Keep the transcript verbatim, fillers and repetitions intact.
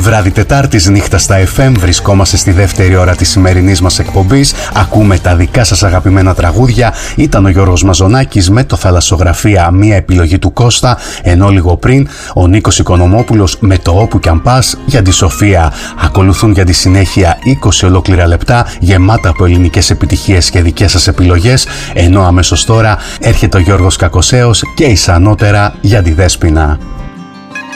Βράδυ Τετάρτης, νύχτα στα εφ εμ, βρισκόμαστε στη δεύτερη ώρα της σημερινής μας εκπομπής. Ακούμε τα δικά σας αγαπημένα τραγούδια. Ήταν ο Γιώργος Μαζονάκης με το Θαλασσογραφία, μία επιλογή του Κώστα, ενώ λίγο πριν ο Νίκος Οικονομόπουλος με το Όπου κι αν πας για τη Σοφία. Ακολουθούν για τη συνέχεια είκοσι ολόκληρα λεπτά γεμάτα από ελληνικές επιτυχίες και δικές σας επιλογές, ενώ αμέσως τώρα έρχεται ο Γιώργος Κακοσέος και εις ανώτερα για τη Δέσποινα.